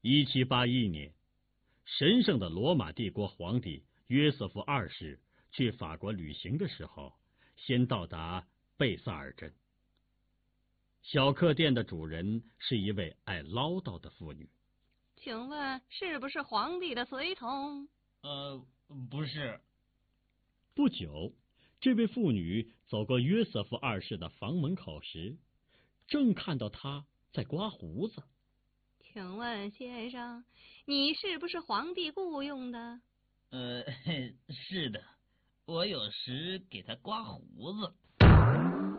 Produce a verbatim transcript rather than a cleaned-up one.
一七八一年，神圣的罗马帝国皇帝约瑟夫二世去法国旅行的时候，先到达贝萨尔镇。小客店的主人是一位爱唠叨的妇女。 请问是不是皇帝的随从？ 呃，不是。 不久，这位妇女走过约瑟夫二世的房门口时，正看到他在刮胡子。 请问先生，你是不是皇帝雇佣的？ 呃，是的，我有时给他刮胡子。